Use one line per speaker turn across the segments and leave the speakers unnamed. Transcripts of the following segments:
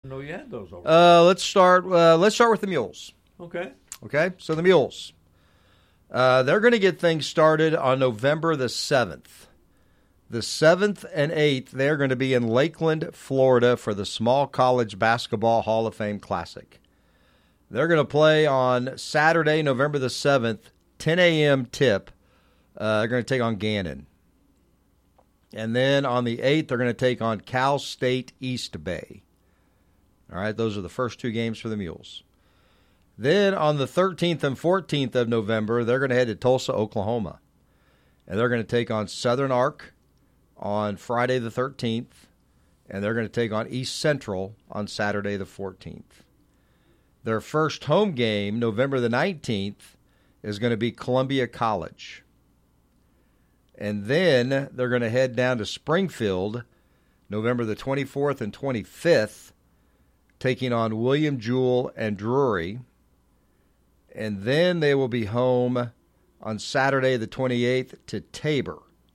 know you had those over.
Let's start with the Mules.
Okay.
Okay, so the Mules. They're going to get things started on November the 7th. The 7th and 8th, they're going to be in Lakeland, Florida for the Small College Basketball Hall of Fame Classic. They're going to play on Saturday, November the 7th, 10 a.m. tip. They're going to take on Gannon. And then on the 8th, they're going to take on Cal State East Bay. All right, those are the first two games for the Mules. Then on the 13th and 14th of November, they're going to head to Tulsa, Oklahoma. And they're going to take on Southern Arc on Friday the 13th. And they're going to take on East Central on Saturday the 14th. Their first home game, November the 19th, is going to be Columbia College. And then they're going to head down to Springfield, November the 24th and 25th, taking on William Jewell and Drury. And then they will be home on Saturday the 28th to Tabor.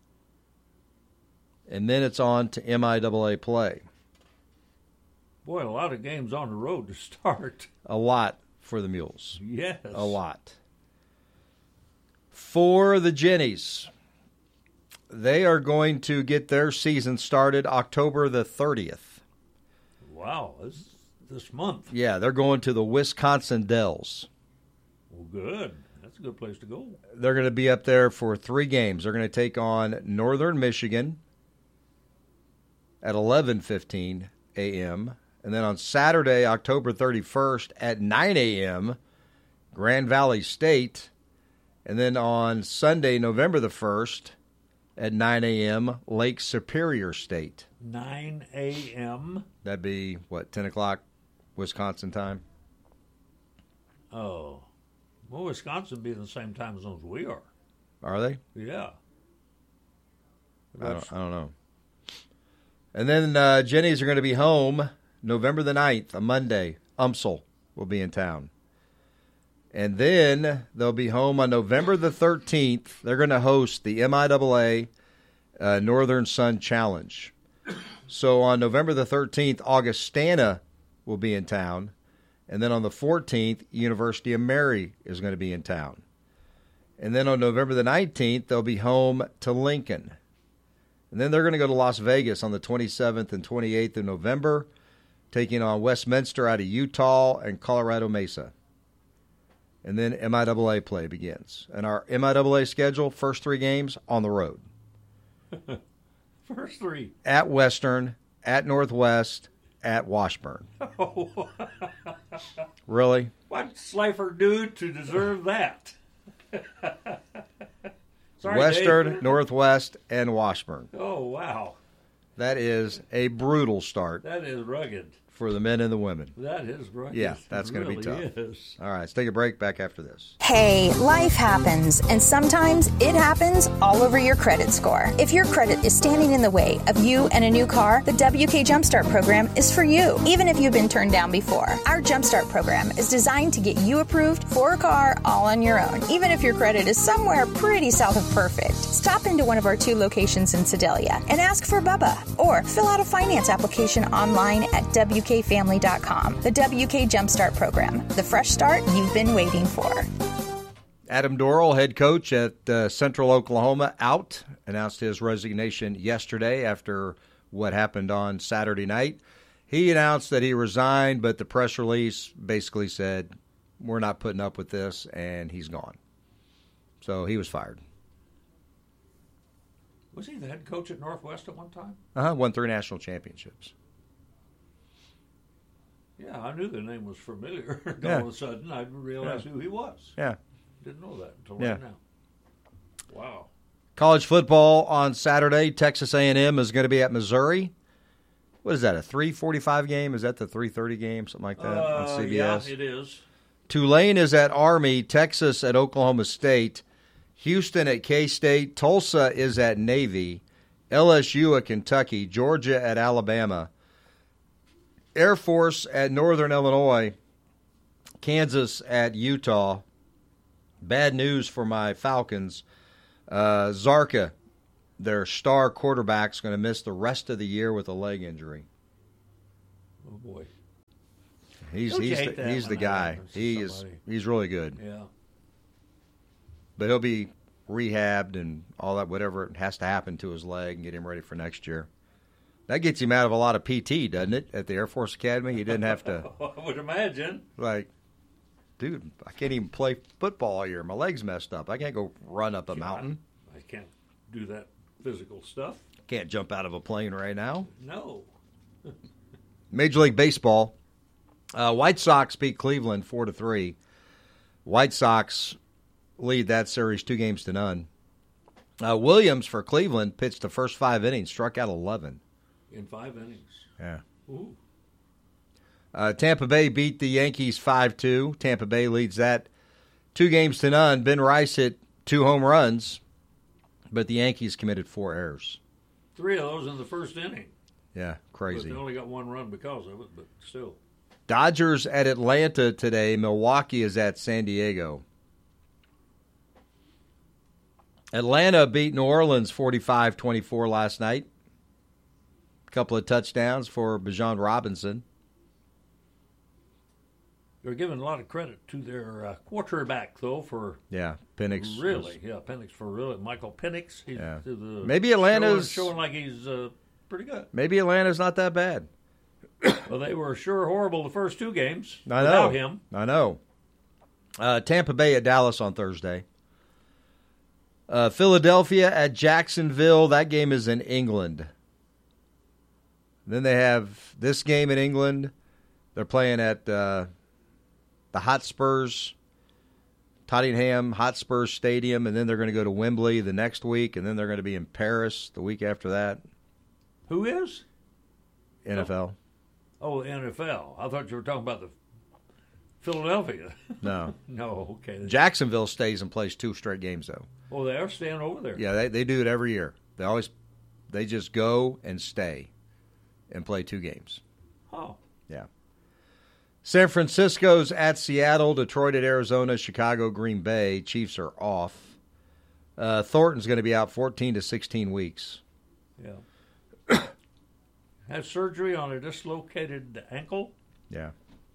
And then it's on to MIAA play.
Boy, a lot of games on the road to start.
A lot for the Mules.
Yes.
A lot. For the Jennies, they are going to get their season started October the 30th.
Wow, this month.
Yeah, they're going to the Wisconsin Dells.
Well, good. That's a good place to go.
They're going to be up there for 3 games. They're going to take on Northern Michigan at 11:15 a.m., and then on Saturday, October 31st at 9 a.m., Grand Valley State. And then on Sunday, November the 1st at 9 a.m., Lake Superior State.
9 a.m.?
That'd be, 10 o'clock Wisconsin time?
Oh. Well, Wisconsin be in the same time zone as we are.
Are they?
Yeah.
I don't know. And then Jennies are going to be home November the 9th, a Monday. UMSL will be in town. And then they'll be home on November the 13th. They're going to host the MIAA Northern Sun Challenge. So on November the 13th, Augustana will be in town. And then on the 14th, University of Mary is going to be in town. And then on November the 19th, they'll be home to Lincoln. And then they're going to go to Las Vegas on the 27th and 28th of November, taking on Westminster out of Utah and Colorado Mesa. And then MIAA play begins. And our MIAA schedule, first 3 games on the road.
First 3.
At Western, at Northwest, at Washburn.
Oh.
Really?
What Slifer do to deserve that? Sorry,
Western,
Dave.
Northwest, and Washburn.
Oh, wow.
That is a brutal start
That is rugged.
for the men and the women.
That is rugged.
Yeah, that's going to be
really
tough.
Is.
All right, let's take a break. Back after this.
Hey, life happens, and sometimes it happens all over your credit score. If your credit is standing in the way of you and a new car, the WK Jumpstart program is for you, even if you've been turned down before. Our Jumpstart program is designed to get you approved for a car all on your own, even if your credit is somewhere pretty south of perfect. Stop into one of our 2 locations in Sedalia and ask for Bubba, or fill out a finance application online at WKFamily.com. The WK Jumpstart program, the fresh start you've been waiting for.
Adam Dorrell, head coach at Central Oklahoma, out. Announced his resignation yesterday after what happened on Saturday night. He announced that he resigned, but the press release basically said, we're not putting up with this, and he's gone. So he was fired.
Was he the head coach at Northwest at one time?
Won 3 national championships.
Yeah, I knew the name was familiar.
Yeah.
All of a sudden, I realized who he was.
Yeah.
Didn't know that until
Yeah.
right now. Wow.
College football on Saturday. Texas A&M is going to be at Missouri. What is that, a 3:45 game? Is that the 3:30 game, something like that, on CBS?
Yeah, it is.
Tulane is at Army. Texas at Oklahoma State. Houston at K-State. Tulsa is at Navy. LSU at Kentucky. Georgia at Alabama. Air Force at Northern Illinois. Kansas at Utah. Bad news for my Falcons. Zarka, their star quarterback, is going to miss the rest of the year with a leg injury.
Oh, boy.
He's
Don't you hate that
the
when that
guy.
happens to somebody?
He's really good.
Yeah.
But he'll be rehabbed and all that, whatever has to happen to his leg and get him ready for next year. That gets him out of a lot of PT, doesn't it, at the Air Force Academy? He didn't have to,
I would imagine.
like, dude, I can't even play football all year. My leg's messed up. I can't go run up a mountain.
I can't do that physical stuff.
Can't jump out of a plane right now.
No.
Major League Baseball. White Sox beat Cleveland 4-3. White Sox lead that series 2-0. Williams for Cleveland pitched the first 5 innings, struck out 11.
In 5 innings.
Yeah.
Ooh.
Tampa Bay beat the Yankees 5-2. Tampa Bay leads that 2-0. Ben Rice hit 2 home runs, but the Yankees committed 4 errors.
3 of those in the first inning.
Yeah, crazy.
But they only got 1 run because of it, but still.
Dodgers at Atlanta today. Milwaukee is at San Diego. Atlanta beat New Orleans 45-24 last night. A couple of touchdowns for Bijan Robinson.
They're giving a lot of credit to their quarterback, though, for
Yeah, Penix.
really, Penix for really. Michael Penix. He's
Yeah.
the
Maybe Atlanta's
showing like he's pretty good.
Maybe Atlanta's not that bad.
Well, they were sure horrible the first 2 games
I know.
without him.
I know. Tampa Bay at Dallas on Thursday. Philadelphia at Jacksonville. That game is in England. Then they have this game in England. They're playing at the Hotspurs, Tottenham Hotspur Stadium, and then they're going to go to Wembley the next week, and then they're going to be in Paris the week after that.
Who is?
NFL.
Oh, the NFL. I thought you were talking about the Philadelphia.
No.
No, okay.
Jacksonville stays and plays 2 straight games, though.
Oh, they are staying over there.
Yeah, they do it every year. They just go and stay and play 2 games.
Oh.
Yeah. San Francisco's at Seattle, Detroit at Arizona, Chicago, Green Bay. Chiefs are off. Thornton's going to be out 14 to 16 weeks.
Yeah. Had surgery on a dislocated ankle.
Yeah.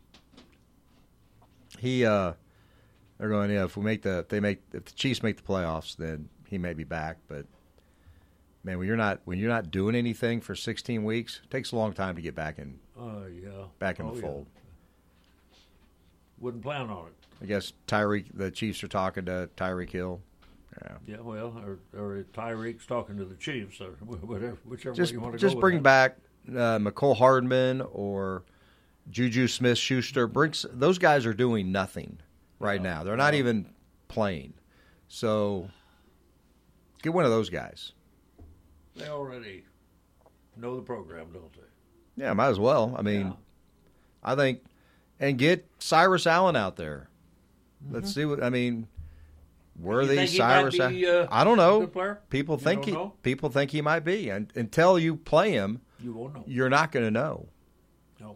They're going. Yeah, if the Chiefs make the playoffs, then he may be back. But man, when you're not doing anything for 16 weeks, it takes a long time to get back in. Back in the fold.
Yeah. Wouldn't plan on it.
I guess the Chiefs are talking to Tyreek Hill. Yeah.
Yeah, well, or Tyreek's talking to the Chiefs, or whatever, whichever
Just
way you want to go.
just bring
with
back McCole Hardman or Juju Smith-Schuster. Those guys are doing nothing right now. They're not even playing. So get one of those guys.
They already know the program, don't they?
Yeah, might as well. I mean, I think, and get Cyrus Allen out there.
Mm-hmm.
Let's see what, I mean, worthy
You think he
Cyrus
might be,
I don't
a
know.
good player?
People
You
think
don't know?
people think he might be. And until you play him,
You won't know.
you're not going to know.
No.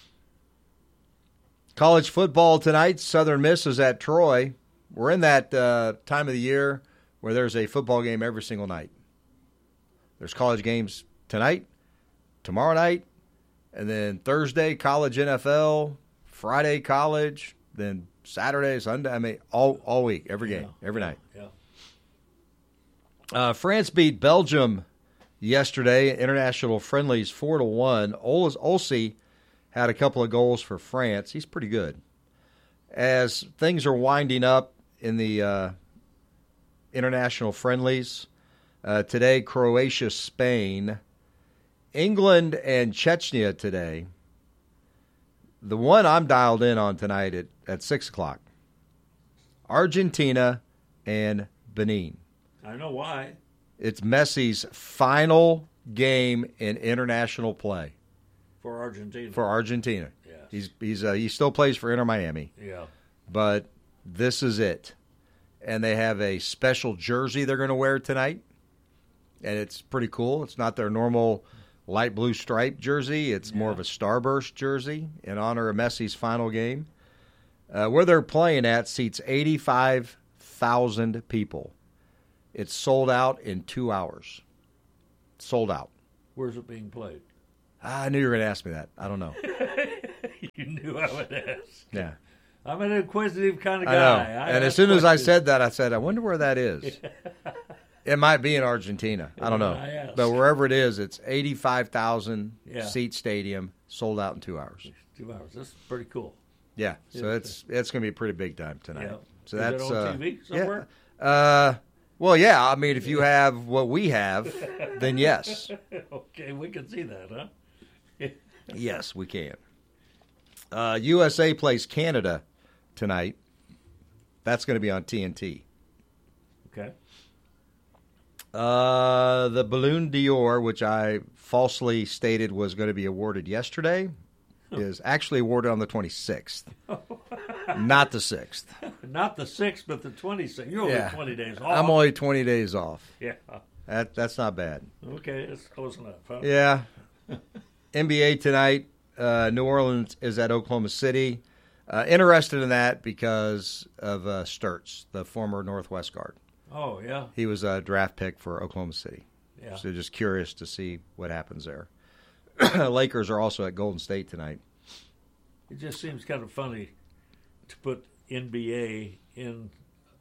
College football tonight. Southern Miss is at Troy. We're in that time of the year where there's a football game every single night. There's college games tonight, tomorrow night, and then Thursday, college NFL, Friday, college, then Saturday, Sunday. I mean, all week, every game, every night.
Yeah.
France beat Belgium yesterday, international friendlies 4-1. Olsey had a couple of goals for France. He's pretty good. As things are winding up in the international friendlies, today, Croatia, Spain, England, and Chechnya today. The one I'm dialed in on tonight at 6 o'clock, Argentina and Benin.
I know why.
It's Messi's final game in international play
For Argentina.
for Argentina.
Yes.
He still plays for Inter Miami,
Yeah.
but this is it. And they have a special jersey they're going to wear tonight, and it's pretty cool. It's not their normal light blue stripe jersey. It's more of a starburst jersey in honor of Messi's final game. Where they're playing at seats 85,000 people. It's sold out in 2 hours. Sold out.
Where's it being played?
I knew you were going to ask me that. I don't know.
You knew I would ask.
Yeah.
I'm an inquisitive kind of
I
guy.
know. And as soon as I said that, I said, I wonder where that is. It might be in Argentina. I don't know. But wherever it is, it's 85,000 seat stadium, sold out in 2 hours.
2 hours. That's pretty cool.
Yeah. So it's going to be a pretty big time tonight.
Yeah.
So
is
that's
it on TV somewhere?
Yeah. Well, yeah. I mean, if you have what we have, then yes.
Okay, we can see that, huh?
Yes, we can. USA plays Canada tonight. That's going to be on TNT.
Okay.
The Ballon d'Or, which I falsely stated was going to be awarded yesterday, is actually awarded on the 26th, not the 6th.
Not the 6th, but the 26th. You're only 20 days off.
I'm only 20 days off.
Yeah.
That's not bad.
Okay, it's close enough, huh?
Yeah. NBA tonight. New Orleans is at Oklahoma City. Interested in that because of Sturtz, the former Northwest guard.
Oh, yeah.
He was a draft pick for Oklahoma City.
Yeah.
So just curious to see what happens there. Lakers are also at Golden State tonight.
It just seems kind of funny to put NBA in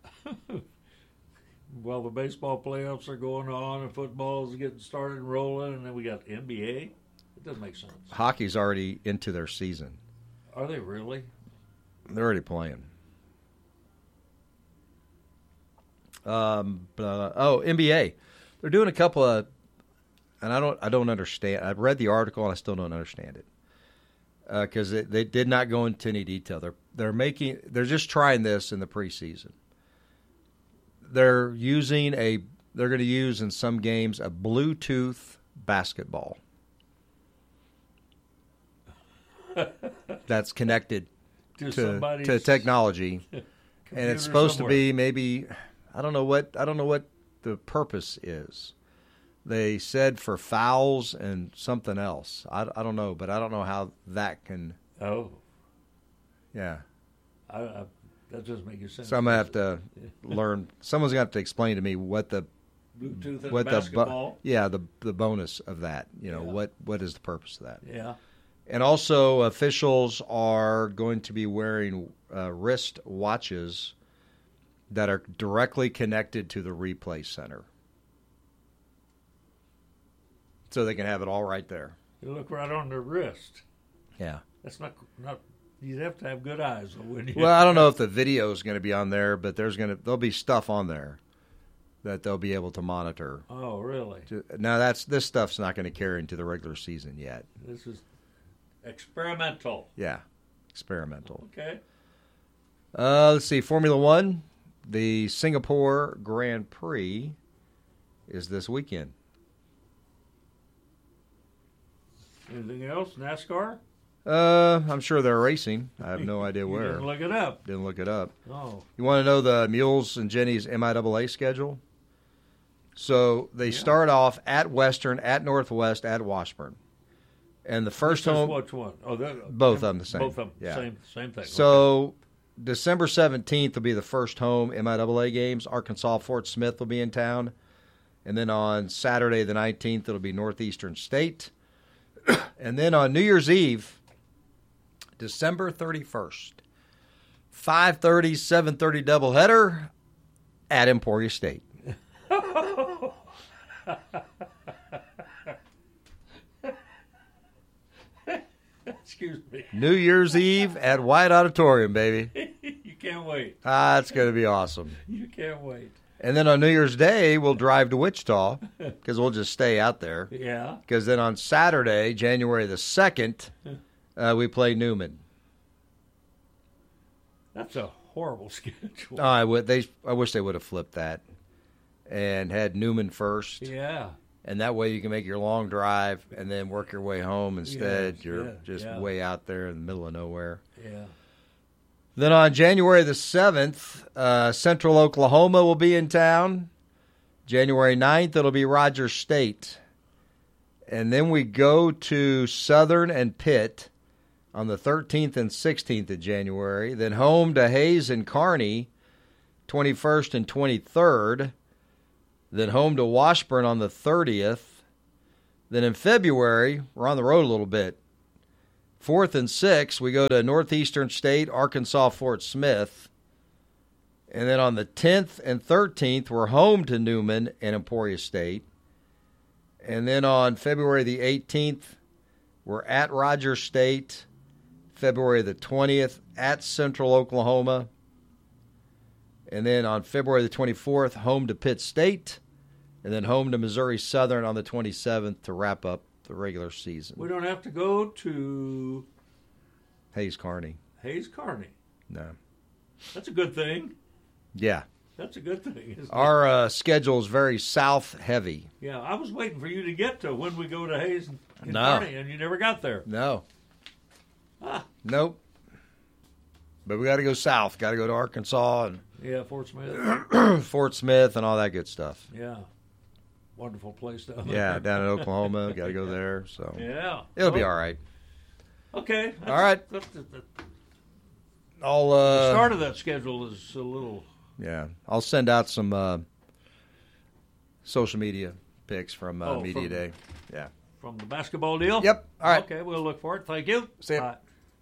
while the baseball playoffs are going on and football is getting started and rolling, and then we got NBA. It doesn't make sense.
Hockey's already into their season.
Are they really?
They're already playing. NBA. They're doing a couple of, and I don't understand. I've read the article and I still don't understand it because they did not go into any detail. They're just trying this in the preseason. They're going to use in some games a Bluetooth basketball that's connected to technology, and it's supposed to be maybe. I don't know what the purpose is. They said for fouls and something else. I don't know, but I don't know how that can.
Oh.
Yeah.
That doesn't make sense.
So I'm gonna have to learn. Someone's gonna have to explain to me what the
Bluetooth and basketball.
The bonus of that. What is the purpose of that?
Yeah.
And also, officials are going to be wearing wrist watches that are directly connected to the replay center. So they can have it all right there.
You look right on their wrist.
Yeah.
That's not you'd have to have good eyes, wouldn't you?
Well, I don't know if the video is going to be on there, but there'll be stuff on there that they'll be able to monitor.
Oh, really?
Now this stuff's not going to carry into the regular season yet.
This is experimental.
Yeah. Experimental.
Okay.
Let's see, Formula One. The Singapore Grand Prix is this weekend.
Anything else? NASCAR?
I'm sure they're racing. I have no idea where.
Didn't look it up.
Didn't look it up.
Oh.
You want to know the Mules and Jenny's MIAA schedule? So they start off at Western, at Northwest, at Washburn. And the first home...
Which one? Oh,
both of them the same.
Both of them,
yeah.
same thing.
So... Okay. December 17th will be the first home MIAA games. Arkansas Fort Smith will be in town. And then on Saturday the 19th, it'll be Northeastern State. And then on New Year's Eve, December 31st, 5:30, 7:30 doubleheader at Emporia State.
Excuse me.
New Year's Eve at White Auditorium, baby.
You can't wait.
It's going to be awesome.
You can't wait.
And then on New Year's Day, we'll drive to Wichita because we'll just stay out there.
Yeah.
Because then on Saturday, January the 2nd, we play Newman.
That's a horrible schedule.
I wish they would have flipped that and had Newman first.
Yeah.
And that way you can make your long drive and then work your way home instead.
Yes,
You're just way out there in the middle of nowhere.
Yeah.
Then on January the 7th, Central Oklahoma will be in town. January 9th, it'll be Rogers State. And then we go to Southern and Pitt on the 13th and 16th of January. Then home to Hayes and Kearney, 21st and 23rd. Then home to Washburn on the 30th. Then in February, we're on the road a little bit. 4th and 6th, we go to Northeastern State, Arkansas, Fort Smith. And then on the 10th and 13th, we're home to Newman and Emporia State. And then on February the 18th, we're at Rogers State. February the 20th, at Central Oklahoma. And then on February the 24th, home to Pitt State. And then home to Missouri Southern on the 27th to wrap up the regular season.
We don't have to go to
Hayes Kearney.
Hayes Kearney.
No.
That's a good thing.
Yeah.
That's a good thing, isn't it?
Our schedule is very south-heavy.
Yeah, I was waiting for you to get to when we go to Hayes and
No.
Kearney, and you never got there.
No.
Ah.
Nope. But we got to go south. Got to go to Arkansas and
Yeah, Fort Smith.
Fort Smith and all that good stuff.
Yeah. Wonderful place down there.
Yeah, down in Oklahoma. Got to go there. So
Yeah.
it'll be all right.
Okay.
All right.
The
I'll
start of that schedule is a little...
Yeah, I'll send out some social media pics from Media Day. Yeah.
From the basketball deal?
Yep. All right.
Okay, we'll look for it. Thank you.
See ya.
Bye.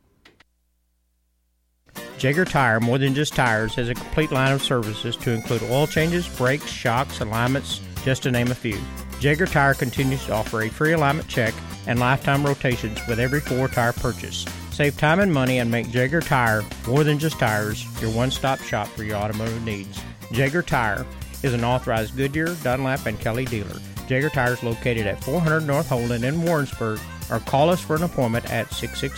Jaeger Tire, more than just tires, has a complete line of services to include oil changes, brakes, shocks, alignments, just to name a few. Jaeger Tire continues to offer a free alignment check and lifetime rotations with every 4-tire purchase. Save time and money and make Jaeger Tire, more than just tires, your one-stop shop for your automotive needs. Jaeger Tire is an authorized Goodyear, Dunlap, and Kelly dealer. Jaeger Tire is located at 400 North Holden in Warrensburg, or call us for an appointment at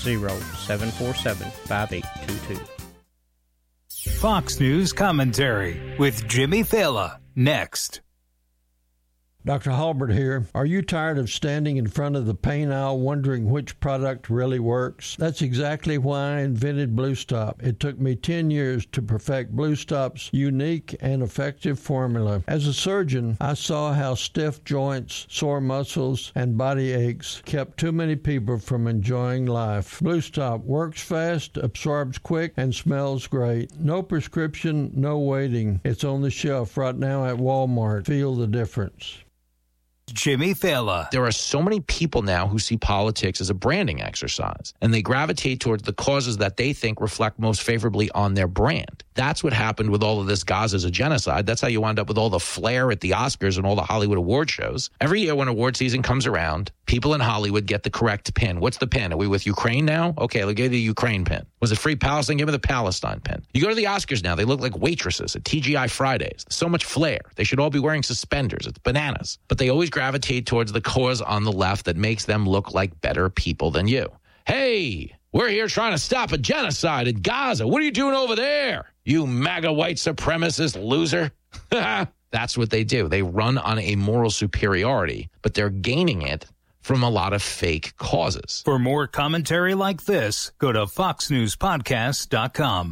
660-747-5822.
Fox News Commentary with Jimmy Fallon. Next.
Dr. Halbert here. Are you tired of standing in front of the paint aisle wondering which product really works? That's exactly why I invented Blue Stop. It took me 10 years to perfect Blue Stop's unique and effective formula. As a surgeon, I saw how stiff joints, sore muscles, and body aches kept too many people from enjoying life. Blue Stop works fast, absorbs quick, and smells great. No prescription, no waiting. It's on the shelf right now at Walmart. Feel the difference.
Jimmy Fallon.
There are so many people now who see politics as a branding exercise, and they gravitate towards the causes that they think reflect most favorably on their brand. That's what happened with all of this Gaza is a genocide. That's how you wind up with all the flair at the Oscars and all the Hollywood award shows. Every year when award season comes around, people in Hollywood get the correct pin. What's the pin? Are we with Ukraine now? Okay, they'll give you the Ukraine pin. Was it Free Palestine? Give me the Palestine pin. You go to the Oscars now, they look like waitresses at TGI Fridays. So much flair. They should all be wearing suspenders. It's bananas. But they always gravitate towards the cause on the left that makes them look like better people than you. Hey, we're here trying to stop a genocide at Gaza. What are you doing over there? You MAGA white supremacist loser. That's what they do. They run on a moral superiority, but they're gaining it from a lot of fake causes.
For more commentary like this, go to foxnewspodcast.com.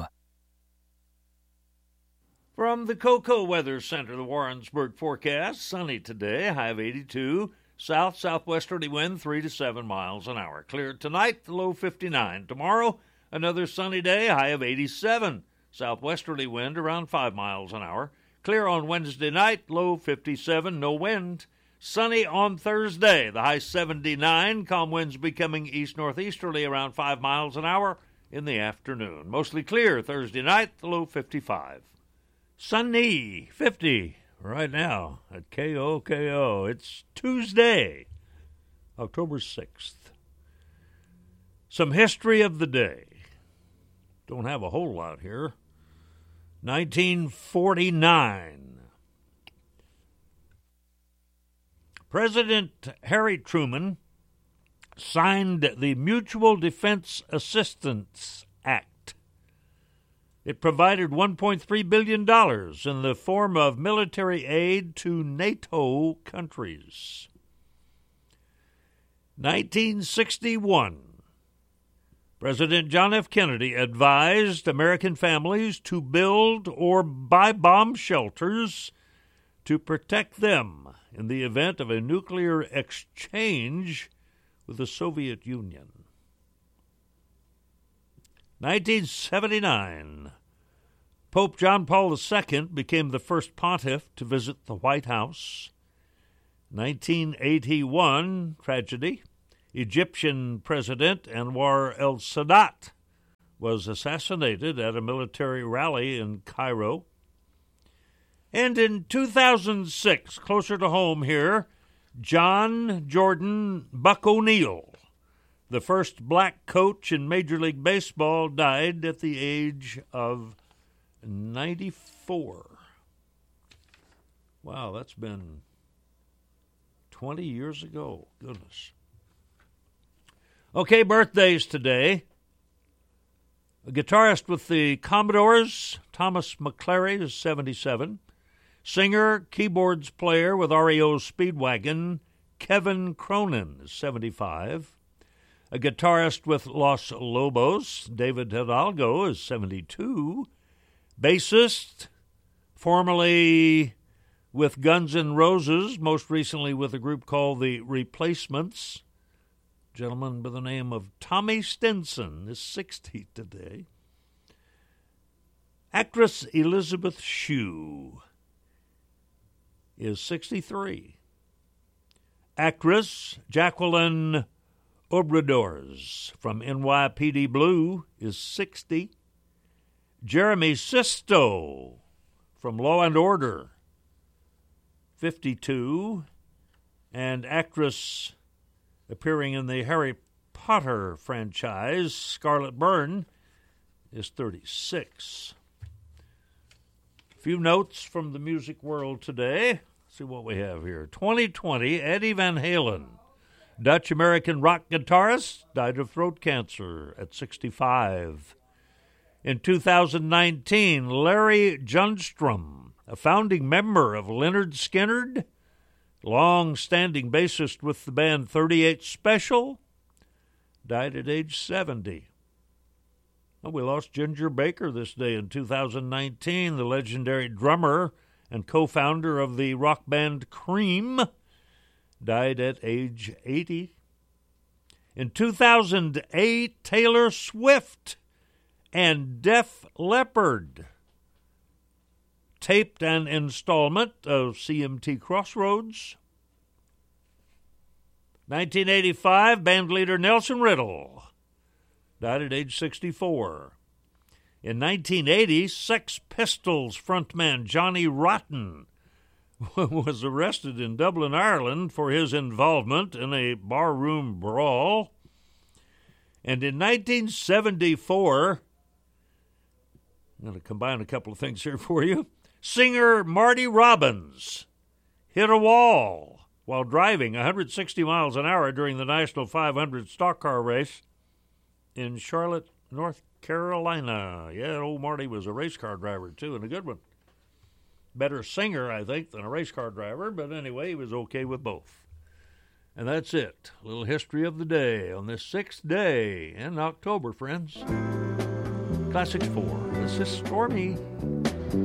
From the Cocoa Weather Center, the Warrensburg forecast, sunny today, high of 82, southwesterly wind 3 to 7 miles an hour. Clear tonight, the low 59. Tomorrow, another sunny day, high of 87, southwesterly wind around 5 miles an hour. Clear on Wednesday night, low 57, no wind. Sunny on Thursday, the high 79, calm winds becoming east-northeasterly around 5 miles an hour in the afternoon. Mostly clear Thursday night, the low 55. Sunny 50 right now at KOKO. It's Tuesday, October 6th. Some history of the day. Don't have a whole lot here. 1949. President Harry Truman signed the Mutual Defense Assistance Act. It provided $1.3 billion in the form of military aid to NATO countries. 1961. President John F. Kennedy advised American families to build or buy bomb shelters to protect them in the event of a nuclear exchange with the Soviet Union. 1979. Pope John Paul II became the first pontiff to visit the White House. 1981, tragedy. Egyptian President Anwar el-Sadat was assassinated at a military rally in Cairo. And in 2006, closer to home here, John Jordan Buck O'Neill, the first black coach in Major League Baseball, died at the age of 94. Wow, that's been 20 years ago. Goodness. Okay, birthdays today. A guitarist with the Commodores, Thomas McClary, is 77. Singer, keyboards player with REO Speedwagon, Kevin Cronin, is 75. A guitarist with Los Lobos, David Hidalgo, is 72. Bassist, formerly with Guns N' Roses, most recently with a group called The Replacements, gentleman by the name of Tommy Stinson, is 60 today. Actress Elizabeth Shue is 63. Actress Jacqueline Obradors from NYPD Blue is 60. Jeremy Sisto from Law and Order, 52. And actress appearing in the Harry Potter franchise, Scarlett Byrne, is 36. A few notes from the music world today. Let's see what we have here. 2020, Eddie Van Halen, Dutch-American rock guitarist, died of throat cancer at 65. In 2019, Larry Junstrom, a founding member of Lynyrd Skynyrd, long-standing bassist with the band 38 Special, died at age 70. Well, we lost Ginger Baker this day in 2019, the legendary drummer and co-founder of the rock band Cream, died at age 80. In 2008, Taylor Swift and Def Leppard taped an installment of CMT Crossroads. 1985, bandleader Nelson Riddle died at age 64. In 1980, Sex Pistols frontman Johnny Rotten was arrested in Dublin, Ireland for his involvement in a barroom brawl. And in 1974, I'm going to combine a couple of things here for you. Singer Marty Robbins hit a wall while driving 160 miles an hour during the National 500 stock car race in Charlotte, North Carolina. Yeah, old Marty was a race car driver, too, and a good one. Better singer, I think, than a race car driver, but anyway, he was okay with both. And that's it. A little history of the day on this 6th day in October, friends. Classics 4. This is Stormy.